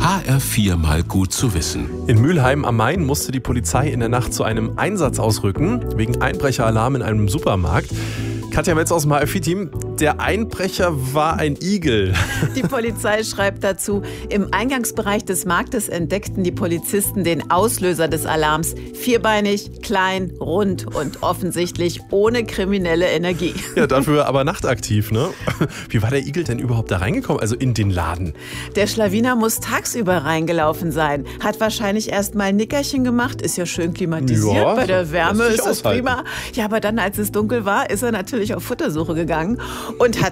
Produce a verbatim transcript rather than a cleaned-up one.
H R vier mal gut zu wissen. In Mülheim am Main musste die Polizei in der Nacht zu einem Einsatz ausrücken, wegen Einbrecheralarm in einem Supermarkt. Katja Metz aus dem H R vier Team, der Einbrecher war ein Igel. Die Polizei schreibt dazu, im Eingangsbereich des Marktes entdeckten die Polizisten den Auslöser des Alarms. Vierbeinig, klein, rund und offensichtlich ohne kriminelle Energie. Ja, dafür aber nachtaktiv, ne? Wie war der Igel denn überhaupt da reingekommen, also in den Laden? Der Schlawiner muss tagsüber reingelaufen sein. Hat wahrscheinlich erst mal ein Nickerchen gemacht, ist ja schön klimatisiert. Ja, bei der Wärme ist das aushalten. prima. Ja, aber dann, als es dunkel war, ist er natürlich auf Futtersuche gegangen und hat